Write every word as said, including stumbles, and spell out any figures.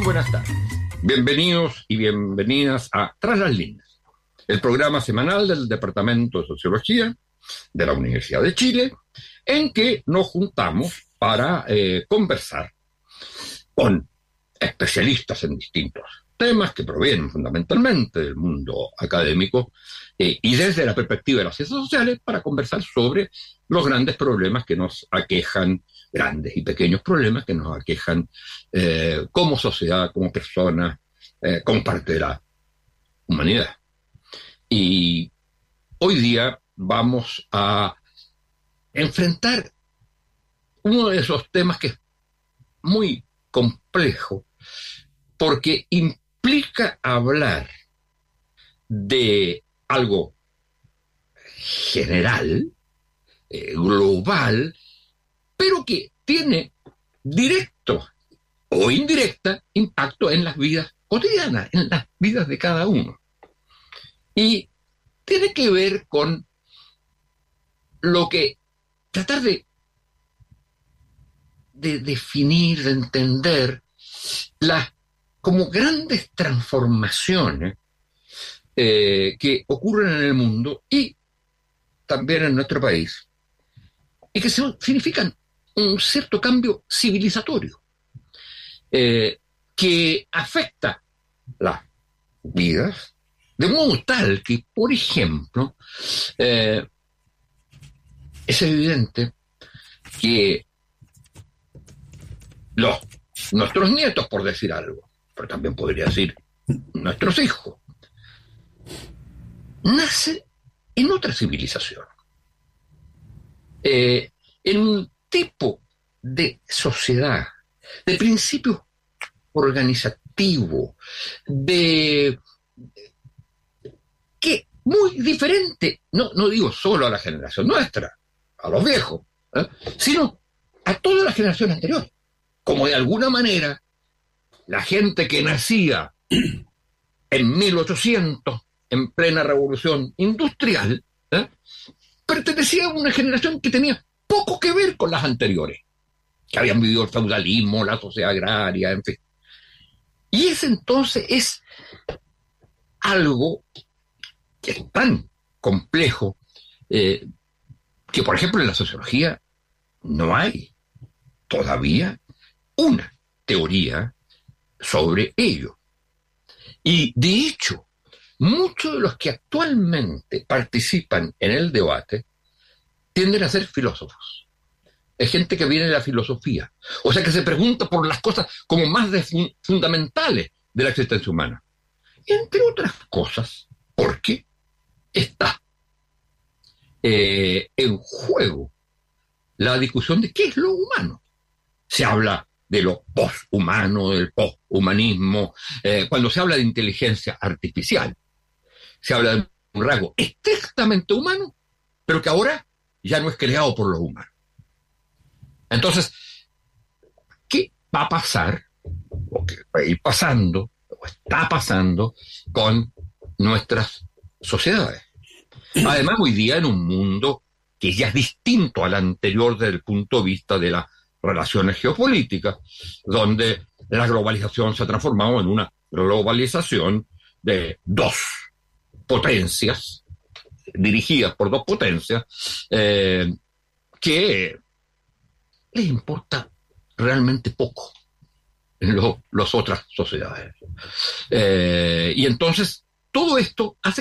buenas tardes. Bienvenidos y bienvenidas a Tras las Líneas, el programa semanal del Departamento de Sociología de la Universidad de Chile, en que nos juntamos para eh, conversar con especialistas en distintos temas que provienen fundamentalmente del mundo académico eh, y desde la perspectiva de las ciencias sociales para conversar sobre los grandes problemas que nos aquejan, grandes y pequeños problemas que nos aquejan eh, como sociedad, como personas, eh, como parte de la humanidad. Y hoy día vamos a enfrentar uno de esos temas que es muy complejo porque implica hablar de algo general, eh, global, pero que tiene directo o indirecta impacto en las vidas cotidianas, en las vidas de cada uno. Y tiene que ver con lo que tratar de, de definir, de entender las como grandes transformaciones eh, que ocurren en el mundo y también en nuestro país, y que significan un cierto cambio civilizatorio eh, que afecta las vidas de modo tal que, por ejemplo, eh, es evidente que los, nuestros nietos, por decir algo, pero también podría decir nuestros hijos, nacen en otra civilización, eh, en un tipo de sociedad, de principios organizativos, de que muy diferente, no, no digo solo a la generación nuestra, a los viejos, ¿eh? sino a toda la generación anterior. Como de alguna manera la gente que nacía en mil ochocientos, en plena revolución industrial, ¿eh? pertenecía a una generación que tenía poco que ver con las anteriores, que habían vivido el feudalismo, la sociedad agraria, en fin. Y ese entonces es algo que es tan complejo eh, que, por ejemplo, en la sociología no hay todavía una teoría sobre ello. Y, de hecho, muchos de los que actualmente participan en el debate tienden a ser filósofos. Es gente que viene de la filosofía. O sea, que se pregunta por las cosas como más de fun- fundamentales de la existencia humana. Entre otras cosas, porque está eh, en juego la discusión de qué es lo humano. Se habla de lo poshumano, del poshumanismo, eh, cuando se habla de inteligencia artificial, se habla de un rasgo estrictamente humano, pero que ahora ya no es creado por los humanos. Entonces, ¿qué va a pasar, o qué va a ir pasando, o está pasando con nuestras sociedades? Además, hoy día en un mundo que ya es distinto al anterior desde el punto de vista de las relaciones geopolíticas, donde la globalización se ha transformado en una globalización de dos potencias, dirigidas por dos potencias, eh, que les importa realmente poco en lo, las otras sociedades. Eh, y entonces, todo esto hace